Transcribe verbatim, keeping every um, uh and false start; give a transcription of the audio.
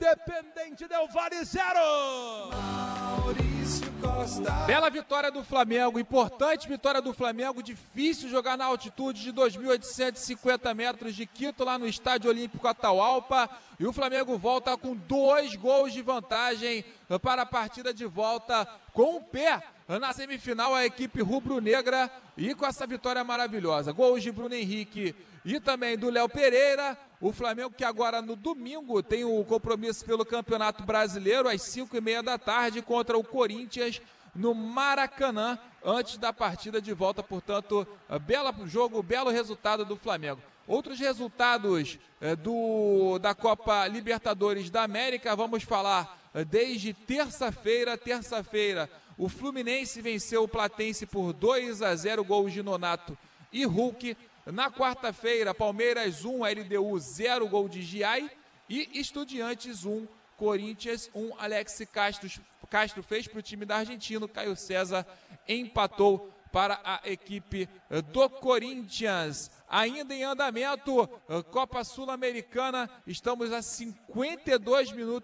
Independente Del Valle zero. Maurício Costa. Bela vitória do Flamengo, importante vitória do Flamengo, difícil jogar na altitude de dois mil oitocentos e cinquenta metros de Quito, lá no Estádio Olímpico Atahualpa, e o Flamengo volta com dois gols de vantagem para a partida de volta com o pé na semifinal, a equipe rubro-negra, e com essa vitória maravilhosa. Gols de Bruno Henrique e também do Léo Pereira. O Flamengo, que agora no domingo tem o compromisso pelo Campeonato Brasileiro às cinco e meia da tarde contra o Corinthians no Maracanã, antes da partida de volta. Portanto, belo jogo, belo resultado do Flamengo. Outros resultados eh, do, da Copa Libertadores da América, vamos falar eh, desde terça-feira. Terça-feira, o Fluminense venceu o Platense por dois a zero, gols de Nonato e Hulk. Na quarta-feira, Palmeiras um, L D U zero, gol de Giai, e Estudiantes um, Corinthians um, Alex Castro, Castro fez para o time da Argentina, Caio César empatou para a equipe do Corinthians. Ainda em andamento, Copa Sul-Americana, estamos a cinquenta e dois minutos